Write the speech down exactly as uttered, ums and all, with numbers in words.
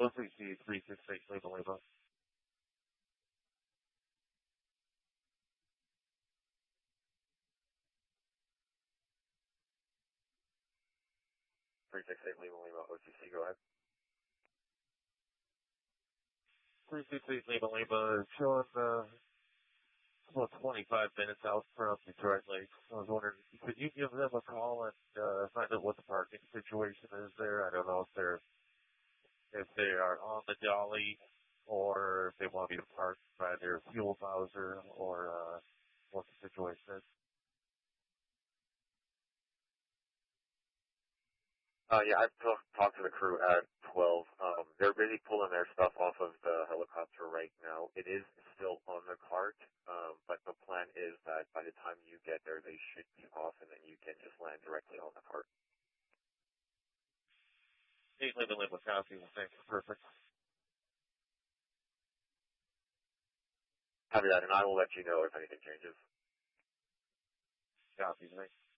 one three C three six eight Lima Lima. three six eight Lima Lima O C C, go ahead. three six eight Lima Lima is showing uh, about twenty-five minutes out from Detroit Lake. I was wondering, could you give them a call and uh, find out what the parking situation is there? I don't know if they're if they are on the dolly or if they want me to park by their fuel bowser or uh, what the situation is. Uh, yeah, I've t- talked to the crew at twelve. Um, they're busy pulling their stuff off of the helicopter right now. It is still on the cart, um, but the plan is that by the time you get there, they should be off, and then you can just land directly on the cart. Eight Lima Lima copy. Thanks. Perfect. Copy that, and I will let you know if anything changes. Copy. Thanks.